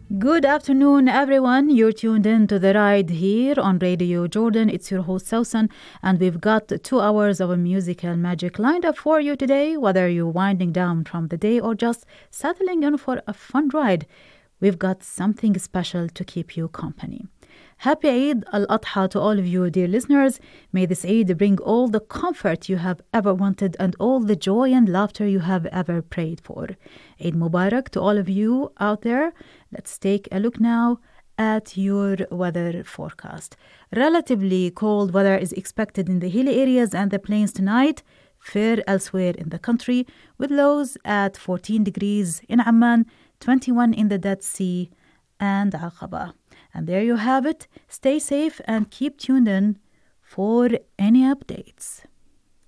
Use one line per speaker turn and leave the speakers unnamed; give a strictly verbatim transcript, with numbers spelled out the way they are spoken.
Good afternoon, everyone. You're tuned in to the ride here on Radio Jordan. It's your host, Sausan, and we've got two hours of a musical magic lined up for you today. Whether you're winding down from the day or just settling in for a fun ride, we've got something special to keep you company. Happy Eid al-Adha to all of you, dear listeners. May this Eid bring all the comfort you have ever wanted and all the joy and laughter you have ever prayed for. Eid Mubarak to all of you out there. Let's take a look now at your weather forecast. Relatively cold weather is expected in the hilly areas and the plains tonight, fair elsewhere in the country, with lows at fourteen degrees in Amman, twenty-one in the Dead Sea, and Aqaba. And there you have it. Stay safe and keep tuned in for any updates.